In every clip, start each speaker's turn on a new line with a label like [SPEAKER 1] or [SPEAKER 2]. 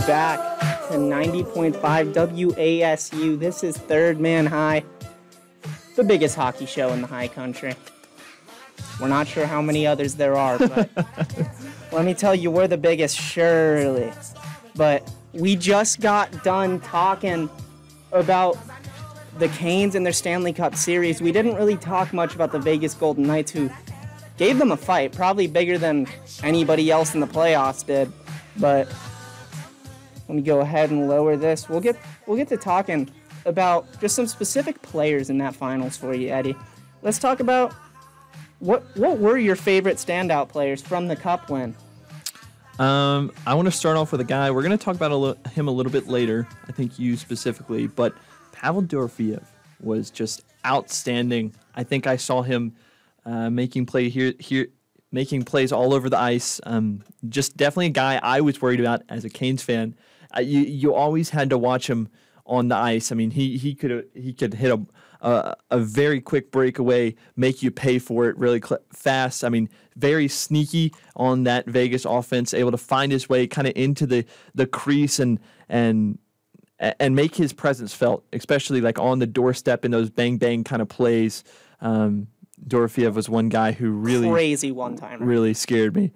[SPEAKER 1] back to 90.5 WASU. This is Third Man High, the biggest hockey show in the high country. We're not sure how many others there are, but let me tell you, we're the biggest, surely. But we just got done talking about the Canes and their Stanley Cup series. We didn't really talk much about the Vegas Golden Knights, who gave them a fight, probably bigger than anybody else in the playoffs did. But let me go ahead and lower this. We'll get to talking about just some specific players in that finals for you, Eddie. Let's talk about what were your favorite standout players from the Cup win?
[SPEAKER 2] I want to start off with a guy. We're going to talk about him a little bit later, I think you specifically, but Pavel Dorofeyev was just outstanding. I think I saw him making plays all over the ice. Just definitely a guy I was worried about as a Canes fan. You always had to watch him on the ice. I mean, he could hit a very quick breakaway, make you pay for it really fast. I mean, very sneaky on that Vegas offense, able to find his way kind of into the crease and make his presence felt, especially like on the doorstep in those bang bang kind of plays. Dorofeyev was one guy who really
[SPEAKER 1] crazy one-timer,
[SPEAKER 2] really scared me.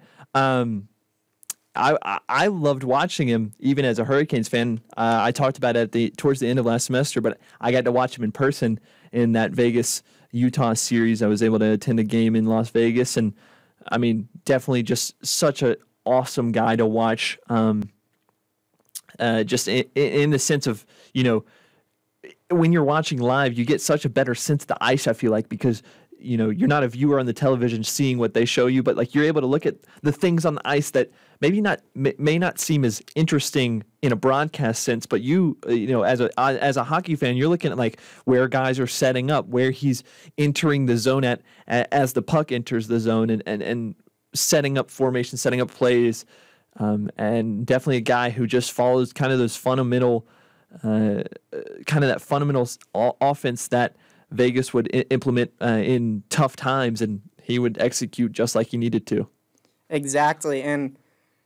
[SPEAKER 2] I loved watching him even as a Hurricanes fan. I talked about it towards the end of last semester, but I got to watch him in person in that Vegas-Utah series. I was able to attend a game in Las Vegas, and I mean, definitely just such an awesome guy to watch. Just in the sense of, when you're watching live, you get such a better sense of the ice, I feel like, because you're not a viewer on the television seeing what they show you, but like you're able to look at the things on the ice that may not seem as interesting in a broadcast sense, but as a hockey fan, you're looking at like where guys are setting up, where he's entering the zone as the puck enters the zone, and setting up formation, setting up plays, and definitely a guy who just follows kind of those fundamental, offense that Vegas would implement in tough times, and he would execute just like he needed to.
[SPEAKER 1] Exactly, and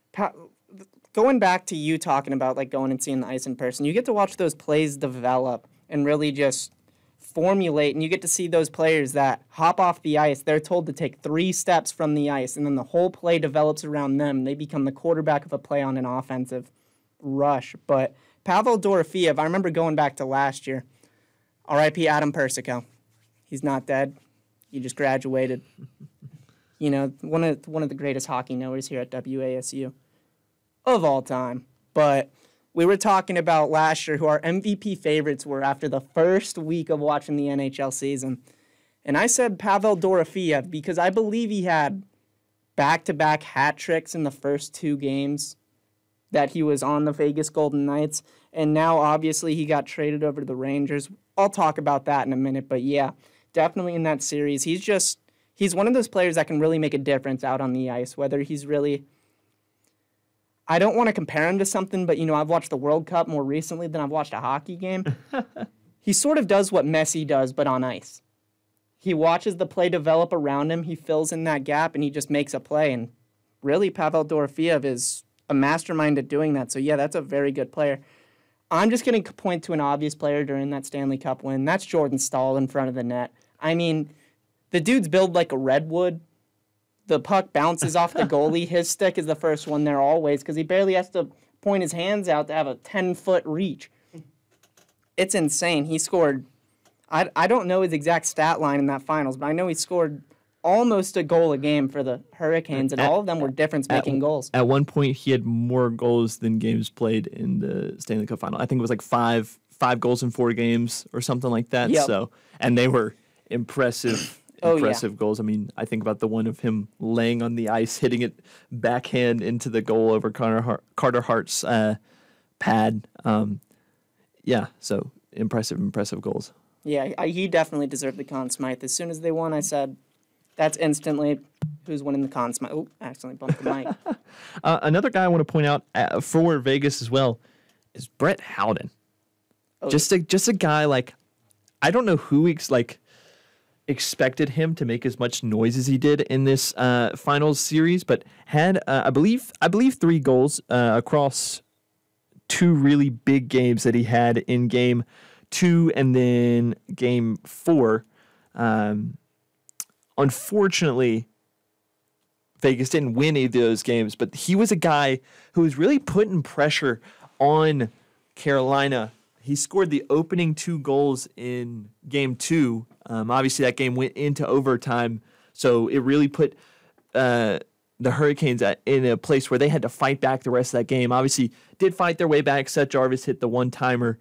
[SPEAKER 1] going back to you talking about like going and seeing the ice in person, you get to watch those plays develop and really just formulate, and you get to see those players that hop off the ice. They're told to take 3 steps from the ice, and then the whole play develops around them. They become the quarterback of a play on an offensive rush. But Pavel Dorofeyev, I remember going back to last year. R.I.P. Adam Persico. He's not dead. He just graduated. One of the greatest hockey knowers here at WASU of all time. But we were talking about last year who our MVP favorites were after the first week of watching the NHL season. And I said Pavel Dorofeyev because I believe he had back-to-back hat tricks in the first 2 games that he was on the Vegas Golden Knights. And now, obviously, he got traded over to the Rangers. I'll talk about that in a minute. But, yeah, definitely in that series. He's one of those players that can really make a difference out on the ice, whether he's really... I don't want to compare him to something, but, I've watched the World Cup more recently than I've watched a hockey game. He sort of does what Messi does, but on ice. He watches the play develop around him, he fills in that gap, and he just makes a play. And really, Pavel Dorofeyev is a mastermind at doing that. So, yeah, that's a very good player. I'm just going to point to an obvious player during that Stanley Cup win. That's Jordan Staal in front of the net. I mean, the dude's built like a redwood. The puck bounces off the goalie. His stick is the first one there always because he barely has to point his hands out to have a 10-foot reach. It's insane. He scored, I don't know his exact stat line in that finals, but I know he scored almost a goal a game for the Hurricanes, and all of them were difference-making goals.
[SPEAKER 2] At one point, he had more goals than games played in the Stanley Cup final. I think it was like five goals in 4 games or something like that.
[SPEAKER 1] Yep.
[SPEAKER 2] So, and they were impressive goals. I mean, I think about the one of him laying on the ice, hitting it backhand into the goal over Carter Hart's pad. So impressive goals.
[SPEAKER 1] Yeah, he definitely deserved the Conn Smythe. As soon as they won, I said, that's instantly who's winning the Conn Smythe. Oh, accidentally bumped the mic.
[SPEAKER 2] Another guy I want to point out for Vegas as well is Brett Howden. Oh, just a guy like, I don't know who expected him to make as much noise as he did in this finals series, but had I believe 3 goals across two really big games that he had in Game 2 and then Game 4. Unfortunately, Vegas didn't win either of those games, but he was a guy who was really putting pressure on Carolina. He scored the opening 2 goals in Game 2. Obviously, that game went into overtime, so it really put the Hurricanes in a place where they had to fight back the rest of that game. Obviously, did fight their way back. Seth Jarvis hit the one-timer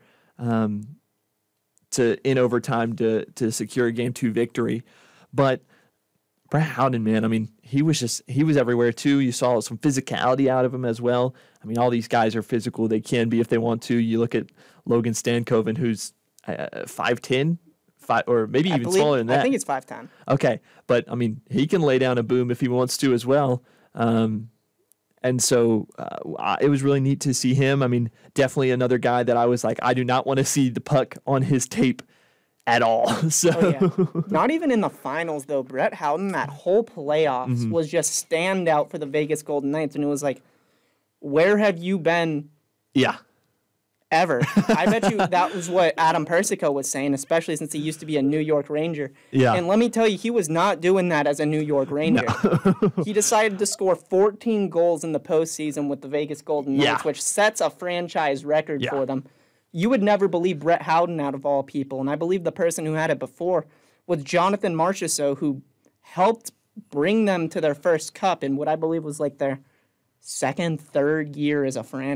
[SPEAKER 2] in overtime to secure a Game 2 victory. But Brett Howden, man, I mean, he was everywhere too. You saw some physicality out of him as well. I mean, all these guys are physical. They can be if they want to. You look at Logan Stankoven, who's 5'10", or maybe even smaller than that.
[SPEAKER 1] I think it's 5'10".
[SPEAKER 2] Okay, but I mean, he can lay down a boom if he wants to as well. And so it was really neat to see him. I mean, definitely another guy that I was like, I do not want to see the puck on his tape at all. So
[SPEAKER 1] Not even in the finals, though. Brett Howden, that whole playoffs was just standout for the Vegas Golden Knights. And it was like, where have you been ever? I bet you that was what Adam Persico was saying, especially since he used to be a New York Ranger.
[SPEAKER 2] Yeah.
[SPEAKER 1] And let me tell you, he was not doing that as a New York Ranger. No. He decided to score 14 goals in the postseason with the Vegas Golden Knights, which sets a franchise record for them. You would never believe Brett Howden out of all people, and I believe the person who had it before was Jonathan Marchessault, who helped bring them to their first cup in what I believe was like their second, third year as a franchise.